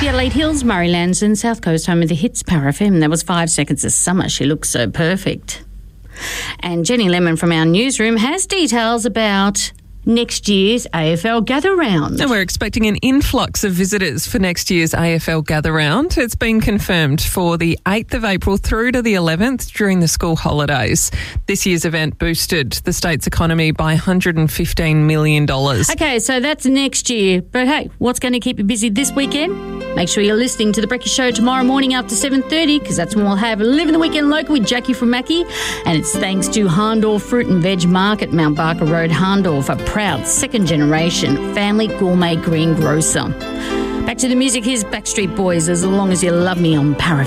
Adelaide Hills, Murray Lansdowne, South Coast, home of the hits, Power FM. That was 5 seconds of summer. She looks so perfect. And Jenny Lemon from our newsroom has details about next year's AFL Gather Round. And we're expecting an influx of visitors for next year's AFL Gather Round. It's been confirmed for the 8th of April through to the 11th during the school holidays. This year's event boosted the state's economy by $115 million. Okay, so that's next year. But hey, what's going to keep you busy this weekend? Make sure you're listening to The Breakfast Show tomorrow morning after 7:30, because that's when we'll have Living the Weekend Local with Jackie from Mackie. And it's thanks to Harndorf Fruit and Veg Market, Mount Barker Road, Harndorf, a proud second-generation family gourmet greengrocer. Back to the music. Here's Backstreet Boys, As Long As You Love Me on Power FM.